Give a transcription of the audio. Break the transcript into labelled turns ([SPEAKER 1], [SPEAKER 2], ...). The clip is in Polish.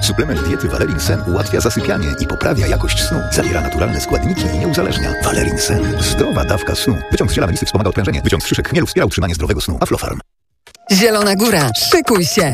[SPEAKER 1] Suplement diety Valerin Sen ułatwia zasypianie i poprawia jakość snu. Zawiera naturalne składniki i nie uzależnia. Valerin Sen. Zdrowa dawka snu. Wyciąg z ziela melisy wspomaga odprężenie. Wyciąg z szyszek chmielu wspiera utrzymanie zdrowego snu. Aflofarm.
[SPEAKER 2] Zielona Góra. Szykuj się!